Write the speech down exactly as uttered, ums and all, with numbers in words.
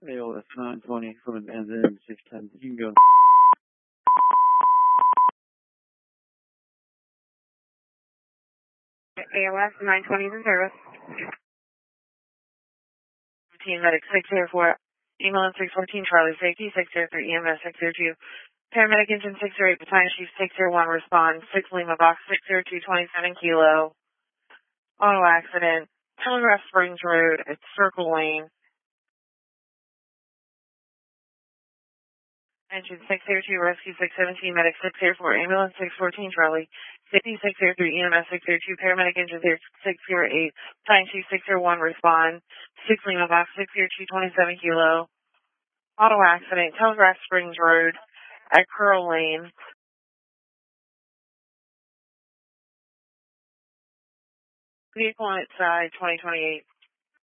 A O S nine twenty from an ends in six ten. You can go. A O S nine twenty is in service. Team Medic six zero four, ambulance six fourteen, Charlie Safety six zero three, E M S six zero two, Paramedic Engine six zero eight, Battalion Chief six zero one, respond, six Lima Box six zero two, twenty-seven Kilo, auto accident, Telegraph Springs Road at Circle Lane. Engine six zero two, Rescue six seventeen, Medic six zero four, Ambulance six fourteen, Charlie, Safety six zero three, E M S six zero two, Paramedic Engine six zero eight, Battalion Chief six zero one, respond, six Lima Box six zero two, twenty-seven Kilo, auto accident, Telegraph Springs Road at Curl Lane. Vehicle on its side, twenty twenty-eight.